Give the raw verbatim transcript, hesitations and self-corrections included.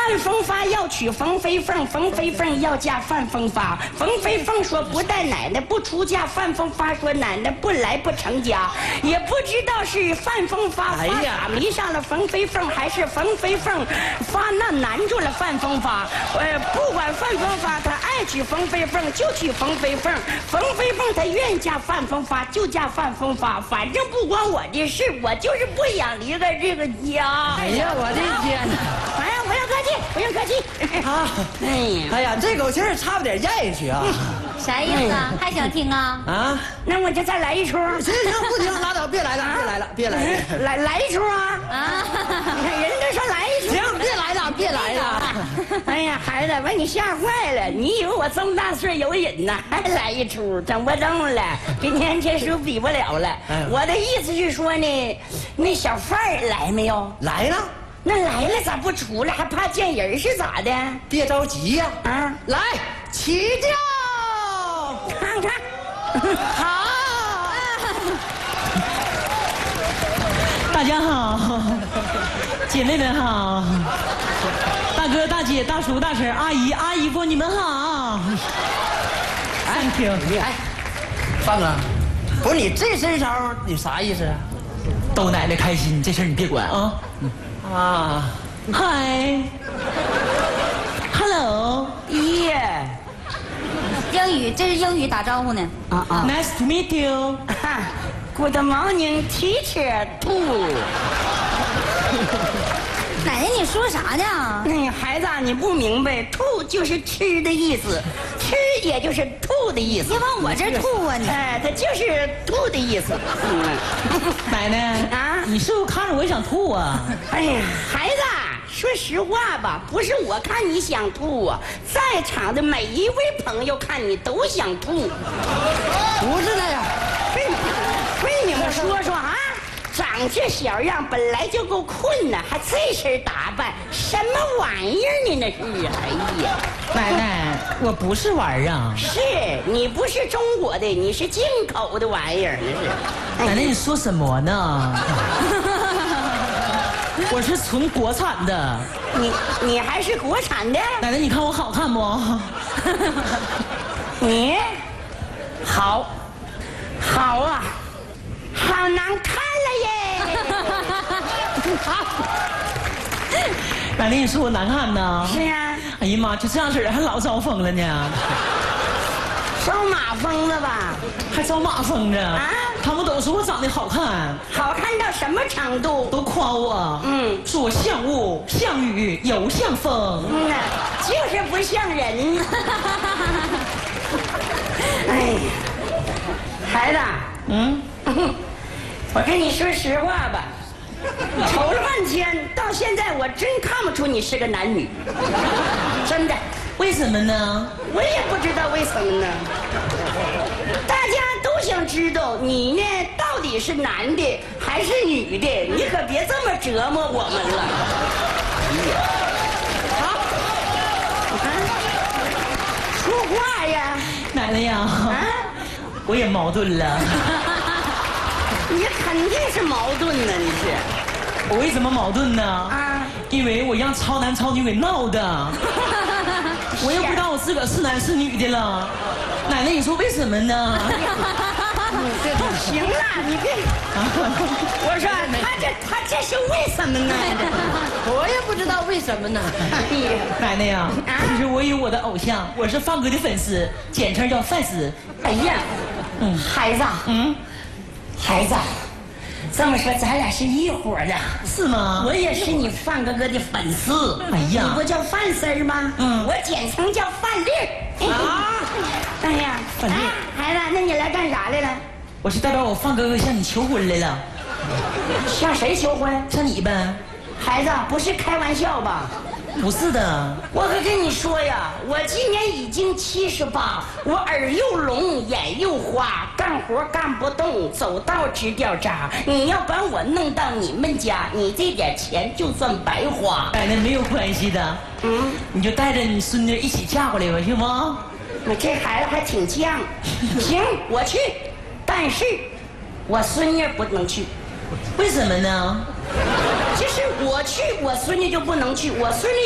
范风发要娶冯飞凤，冯飞凤要嫁范风发。冯飞凤说不带奶奶不出嫁，范风发说奶奶不来不成家。也不知道是范风发发傻迷上了冯飞凤，还是冯飞凤发那难住了范风发。呃，不管范风发他爱娶冯飞凤就娶冯飞凤，冯飞凤他愿意嫁范风发就嫁范风发，反正不关我的事，我就是不想离开这个家。 哎呀，我的天哪！ 哎呀，不用客气，不用客气。 啊， 哎呀， 哎呀，这口气儿差不点咽下去啊！ 啥意思啊？还想听啊？ 啊， 那我就再来一出。 行行，不听拉倒，别来了，别来了，别来了。 来来一出啊！ 啊！ 你看人都说来一出。 行，别来了，别来了。 哎呀，孩子，把你吓坏了！你以为我这么大岁有瘾呢？还来一出，整不动了，跟年轻时候比不了了。 哎我的意思是说呢，那小贩儿来没有？ 来了， 那来了咋不出来？还怕见人是咋的？ 别着急呀。 啊， 来，起轿。 看看， 好。 大家好，姐妹们好，大哥大姐大叔大婶阿姨阿姨夫你们好。Thank you。 哎，范哥，不是你这身手，你啥意思啊？ 逗奶奶开心，这事儿你别管啊。 啊， 嗨 ，Hello， 耶， 英语，这是英语打招呼呢。 啊啊 ，Nice to meet you。 ，Good morning, teacher two。 奶奶，你说啥呢？ 那孩子啊，你不明白，吐就是吃的意思，吃也就是吐的意思。 别往我这儿吐啊你！ 哎，它就是吐的意思。嗯， 奶奶啊你是不是看着我也想吐啊？ 哎呀，孩子啊，说实话吧，不是我看你想吐啊，在场的每一位朋友看你都想吐。 不是那样。 被被你们说说啊，长这小样本来就够困难，还这身打扮，什么玩意儿呢？那是，哎呀， 奶奶，我不是玩儿啊。 是你不是中国的，你是进口的玩意儿，那是。 奶奶，你说什么呢？我是纯国产的。 你你还是国产的？ 奶奶，你看我好看不？ 你好，好啊，好难看了耶！ 好。奶奶，你说我难看呢？ 是啊， 哎呀妈，就这样式儿还老招风了呢。 招马蜂了吧？ 还招马蜂呢？ 啊他们都说我长得好看， 好看到什么程度？ 都夸我， 嗯说我像雾，像雨，又像风。 嗯呐，就是不像人。哎呀，孩子， 嗯， 我跟你说实话吧，瞅了半天，到现在我真看不出你是个男女，真的， 为什么呢？ 我也不知道为什么呢。大家都想知道你呢到底是男的还是女的，你可别这么折磨我们了。好，啊，说话呀！ 奶奶呀， 啊， 我也矛盾了。 你肯定是矛盾呢，你是我为什么矛盾呢？ 啊？ 因为我让超男超女给闹的，我又不知道我自个儿是男是女的了。奶奶，你说为什么呢？ 行了，你别，我说他这他这是为什么呢？ 我也不知道为什么呢。 哎呀， 奶奶呀， 啊其实我有我的偶像，我是范哥的粉丝，简称叫范丝。 哎呀， 嗯孩子， 嗯， 孩子，这么说咱俩是一伙的。 是吗？ 我也是你范哥哥的粉丝。 哎呀你不叫范丝儿吗？ 嗯我简称叫范丽儿。 啊， 哎呀， 范丽儿哎孩子，那你来干啥来了？ 我是代表我范哥哥向你求婚来了， 向谁求婚？ 向你呗？ 孩子，不是开玩笑吧？ 不是的， 我可跟你说呀，我今年已经七十八，我耳又聋，眼又花，干活干不动，走道直掉渣。你要把我弄到你们家，你这点钱就算白花。 奶奶没有关系的， 嗯， 你就带着你孙女一起嫁过来吧，行吗？ 你这孩子还挺犟。行，我去，但是我孙女不能去。 为什么呢？ 就是我去，我孙女就不能去，我孙女。